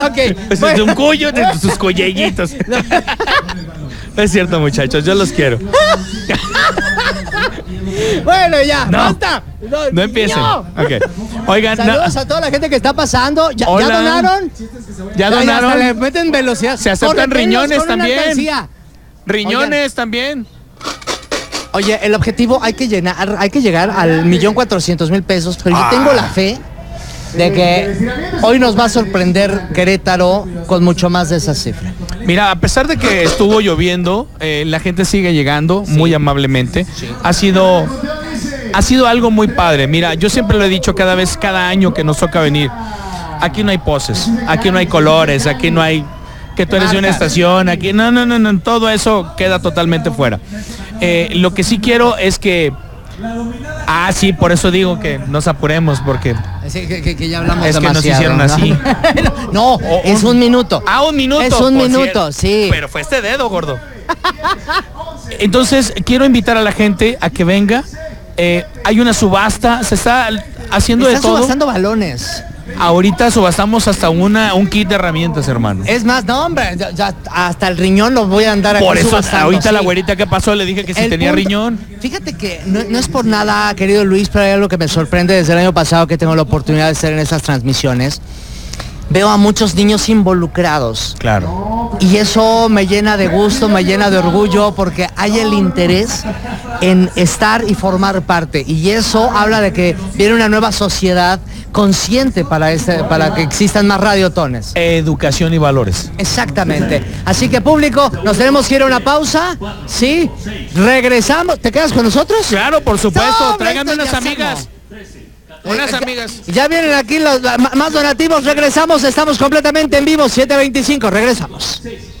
Ok. Es un cuyo de sus collellitos. Es cierto, muchachos, yo los quiero. Bueno, ya, No. basta. No empiecen. No. Ok. Oigan, Saludos a toda la gente que está pasando. ¿Ya Hola. donaron? ¿Ya hasta donaron? le meten velocidad. Se aceptan Corre, tenlos riñones con una también. alcancía. Riñones también. Oye, el objetivo hay que llegar al 1.400.000 pesos, pero yo tengo la fe de que hoy nos va a sorprender Querétaro con mucho más de esa cifra. Mira, a pesar de que estuvo lloviendo, la gente sigue llegando muy amablemente. Ha sido algo muy padre. Mira, yo siempre lo he dicho cada año que nos toca venir. Aquí no hay poses, aquí no hay colores, aquí no hay que tú eres de una estación, aquí no, todo eso queda totalmente fuera. Lo que sí quiero es que sí, por eso digo que nos apuremos, porque Sí, que ya hablamos es que nos demasiado, hicieron ¿no? así. No, es un minuto. Un minuto. Es un por minuto, cierto. sí. Pero fue este dedo, gordo. Entonces, quiero invitar a la gente a que venga. Hay una subasta, se está haciendo de Están todo. subastando balones. Ahorita subastamos hasta un kit de herramientas, hermano. Es más, no, hombre, ya hasta el riñón lo voy a andar aquí Por eso, subastando, ahorita sí. la güerita que pasó le dije que si El tenía punto- riñón. Fíjate que no es por nada, querido Luis, pero hay algo que me sorprende desde el año pasado que tengo la oportunidad de estar en esas transmisiones. Veo a muchos niños involucrados. Claro. Y eso me llena de gusto, me llena de orgullo, porque hay el interés en estar y formar parte. Y eso habla de que viene una nueva sociedad consciente para que existan más radiotones. Educación y valores. Exactamente. Así que, público, nos tenemos que ir a una pausa. ¿Sí? Regresamos. ¿Te quedas con nosotros? Claro, por supuesto. No, hombre, Tráiganme esto unas ya amigas. Unas amigas. Ya vienen aquí los más donativos. Regresamos. Estamos completamente en vivo. 7:25. Regresamos.